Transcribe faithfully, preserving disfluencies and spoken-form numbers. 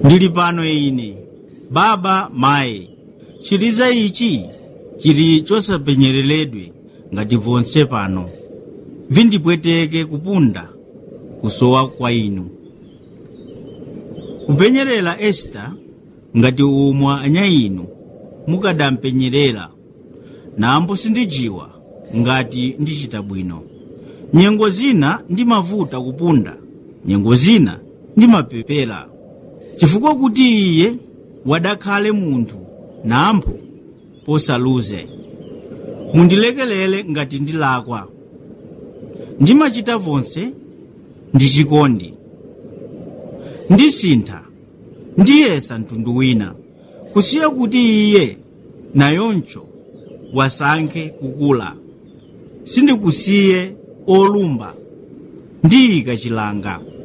ndili pano ine baba mayi chiliza ichi chili chosapenyereredwe ngati vonse pano vindipweteke kupunda kusowa kwa inu. Kupenyerera Esta ngati umwa anya inu mukadampenyerera nambo sindijiwa ngati ndichita bwino. Nyengo zina ndimavuta kupunda, nyengo zina ndimapepera, chifukwa kuti iye wadakhale munthu nampo posaluze. Mundilekelele ngati ndilakwa, ndimachita vonse ndi chikondi, ndisintha ndiyesa mtundu wina, kusiya kuti iye nayoncho wasankhe kukula. Sindikusiye olumba ndiyika chilanga.